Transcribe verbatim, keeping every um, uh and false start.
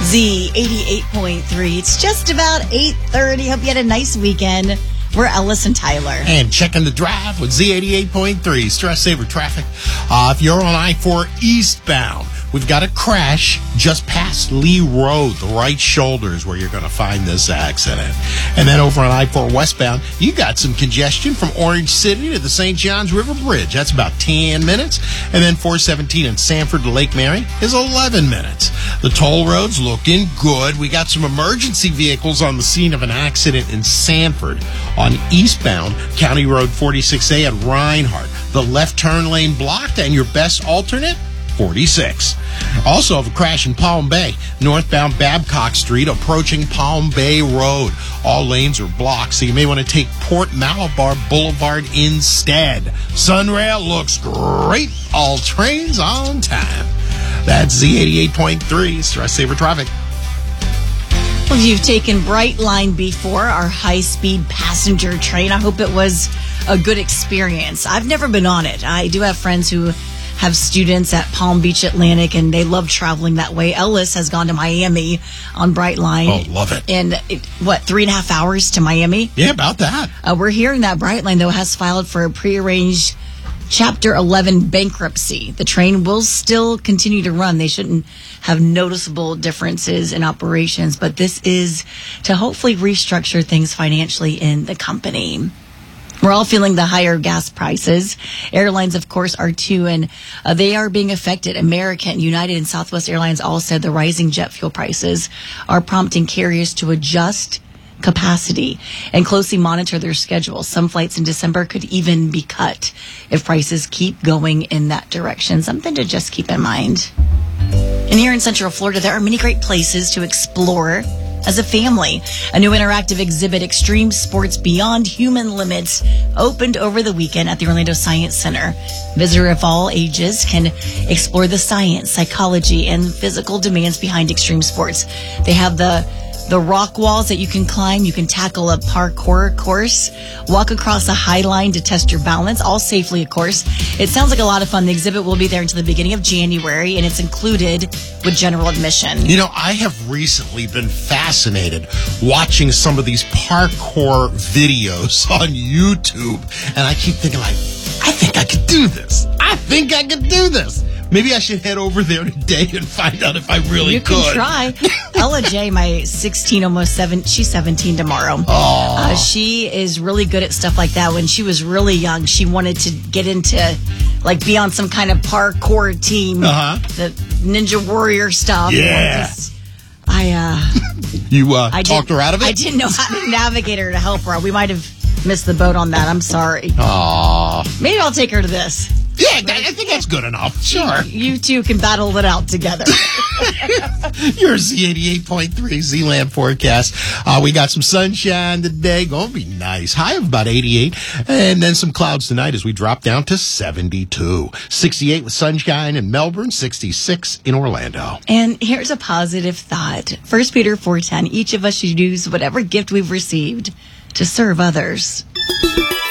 Z eighty-eight point three. It's just about eight thirty. Hope you had a nice weekend. We're Ellis and Tyler. And checking the drive with Z eighty-eight point three. Stress Saver Traffic. Uh, if you're on I four eastbound, we've got a crash just past Lee Road. The right shoulder is where you're going to find this accident. And then over on I four westbound, you got some congestion from Orange City to the Saint Johns River Bridge. That's about ten minutes. And then four seventeen in Sanford to Lake Mary is eleven minutes. The toll road's looking good. We got some emergency vehicles on the scene of an accident in Sanford on eastbound County Road forty-six A at Reinhardt. The left turn lane blocked, and your best alternate, forty-six. Also have a crash in Palm Bay, northbound Babcock Street approaching Palm Bay Road. All lanes are blocked, so you may want to take Port Malabar Boulevard instead. Sunrail looks great. All trains on time. That's Z eighty-eight point three, Stress Saver Traffic. Well, if you've taken Brightline before, our high-speed passenger train, I hope it was a good experience. I've never been on it. I do have friends who have students at Palm Beach Atlantic, and they love traveling that way. Ellis has gone to Miami on Brightline. Oh, love it. And, it, what, three and a half hours to Miami? Yeah, about that. Uh, we're hearing that Brightline, though, has filed for a prearranged Chapter eleven bankruptcy. The train will still continue to run. They shouldn't have noticeable differences in operations, but this is to hopefully restructure things financially in the company. We're all feeling the higher gas prices. Airlines, of course, are too, and uh, they are being affected. American, United, and Southwest Airlines all said the rising jet fuel prices are prompting carriers to adjust capacity and closely monitor their schedules. Some flights in December could even be cut if prices keep going in that direction. Something to just keep in mind. And here in Central Florida, there are many great places to explore as a family. A new interactive exhibit, Extreme Sports Beyond Human Limits, opened over the weekend at the Orlando Science Center. Visitors of all ages can explore the science, psychology, and physical demands behind extreme sports. They have the The rock walls that you can climb. You can tackle a parkour course, walk across a high line to test your balance, all safely, of course. It sounds like a lot of fun. The exhibit will be there until the beginning of January, and it's included with general admission. You know, I have recently been fascinated watching some of these parkour videos on YouTube, and I keep thinking, like, I think I could do this. I think I could do this. Maybe I should head over there today and find out if I really you could. You can try. Ella J, my sixteen, almost seven, she's seventeen tomorrow. Oh. Uh, she is really good at stuff like that. When she was really young, she wanted to get into, like, be on some kind of parkour team. Uh-huh. The Ninja Warrior stuff. Yeah. Just, I, uh... you, uh, I talked did, her out of it? I didn't know how to navigate her to help her. We might have missed the boat on that. I'm sorry. Aw. Maybe I'll take her to this. Yeah, I think that's good enough. Sure. You two can battle it out together. Your Z eighty-eight point three Z-Land forecast. Uh, we got some sunshine today. Going to be nice. High of about eighty-eight. And then some clouds tonight as we drop down to seventy-two. sixty-eight with sunshine in Melbourne. sixty-six in Orlando. And here's a positive thought. First Peter four ten. Each of us should use whatever gift we've received to serve others.